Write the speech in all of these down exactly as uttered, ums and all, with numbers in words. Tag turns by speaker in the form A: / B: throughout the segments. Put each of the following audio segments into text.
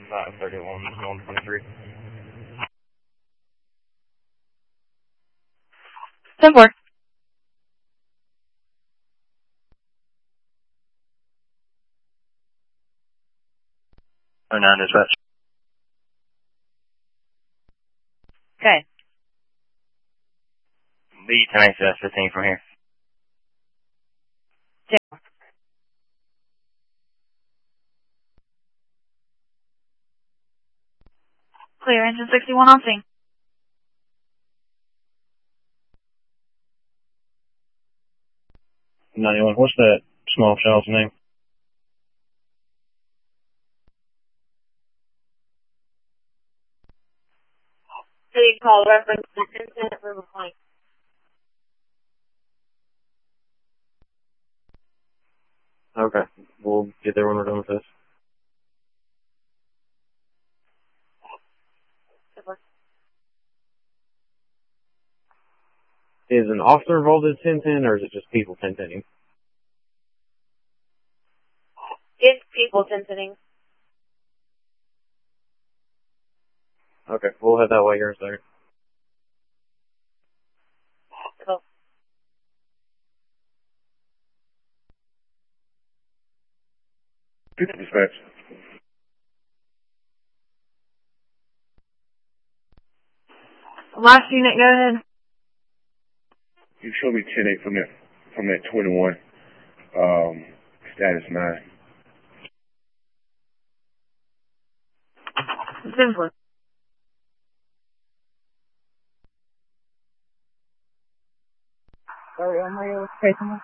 A: five thirty-one, one twenty-three.
B: ten four.
C: oh nine dispatch.
B: Okay.
C: B ten eight fifteen from here.
B: Jail. Clear, engine sixty-one on scene.
C: ninety-one, what's that small child's name?
B: City call reference to incident room complaint.
C: Okay, we'll get there when we're done with this. Is an officer involved in ten ten, or is it just people ten ten-ing?
B: It's people sentencing.
C: Okay, we'll head that way here in a second.
B: Cool.
D: Dispatch.
B: Last unit, go ahead.
D: You showed me ten eight from that, from that twenty-one, um, status nine.
B: Simpler. Sorry, I'm ready to say something.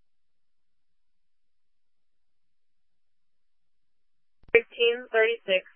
B: Fifteen thirty-six.